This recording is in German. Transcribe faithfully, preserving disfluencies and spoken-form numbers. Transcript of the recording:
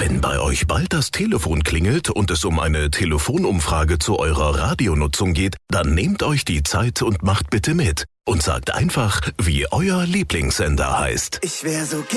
Wenn bei euch bald das Telefon klingelt und es um eine Telefonumfrage zu eurer Radionutzung geht, dann nehmt euch die Zeit und macht bitte mit. Und sagt einfach, wie euer Lieblingssender heißt. Ich wär so